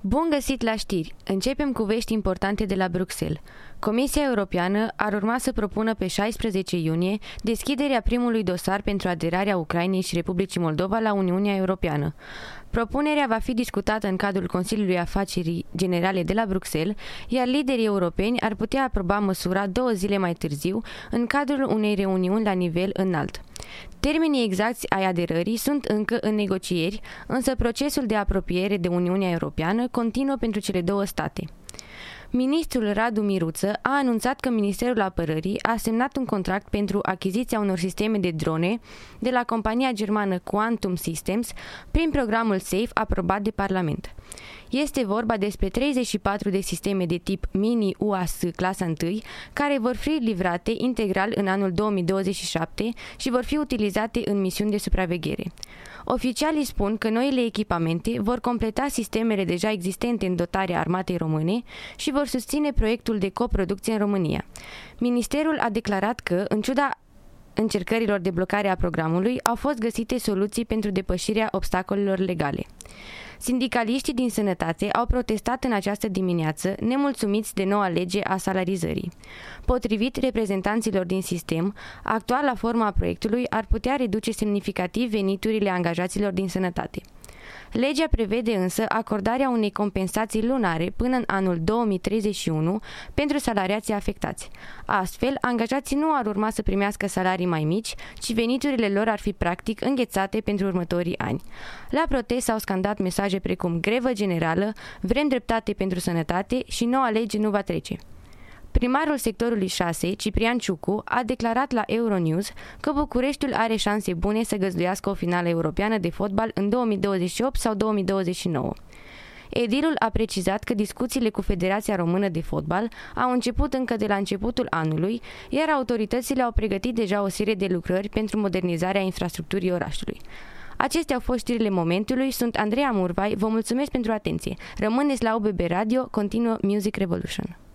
Bun găsit la știri! Începem cu vești importante de la Bruxelles. Comisia Europeană ar urma să propună pe 16 iunie deschiderea primului dosar pentru aderarea Ucrainei și Republicii Moldova la Uniunea Europeană. Propunerea va fi discutată în cadrul Consiliului Afacerii Generale de la Bruxelles, iar liderii europeni ar putea aproba măsura 2 zile mai târziu, în cadrul unei reuniuni la nivel înalt. Termenii exacti ai aderării sunt încă în negocieri, însă procesul de apropiere de Uniunea Europeană continuă pentru cele două state. Ministrul Radu Miruță a anunțat că Ministerul Apărării a semnat un contract pentru achiziția unor sisteme de drone de la compania germană Quantum Systems prin programul SAFE aprobat de Parlament. Este vorba despre 34 de sisteme de tip Mini UAS clasa 1, care vor fi livrate integral în anul 2027 și vor fi utilizate în misiuni de supraveghere. Oficialii spun că noile echipamente vor completa sistemele deja existente în dotarea armatei române și vor susține proiectul de coproducție în România. Ministerul a declarat că, în ciuda încercărilor de blocare a programului, au fost găsite soluții pentru depășirea obstacolelor legale. Sindicaliștii din sănătate au protestat în această dimineață, nemulțumiți de noua lege a salarizării. Potrivit reprezentanților din sistem, actuala formă a proiectului ar putea reduce semnificativ veniturile angajaților din sănătate. Legea prevede însă acordarea unei compensații lunare până în anul 2031 pentru salariații afectați. Astfel, angajații nu ar urma să primească salarii mai mici, ci veniturile lor ar fi practic înghețate pentru următorii ani. La protest s-au scandat mesaje precum grevă generală, vrem dreptate pentru sănătate și noua lege nu va trece. Primarul sectorului 6, Ciprian Ciucu, a declarat la Euronews că Bucureștiul are șanse bune să găzduiască o finală europeană de fotbal în 2028 sau 2029. Edilul a precizat că discuțiile cu Federația Română de Fotbal au început încă de la începutul anului, iar autoritățile au pregătit deja o serie de lucrări pentru modernizarea infrastructurii orașului. Acestea au fost știrile momentului, sunt Andreea Murvai, vă mulțumesc pentru atenție. Rămâneți la UBB Radio, continuă Music Revolution.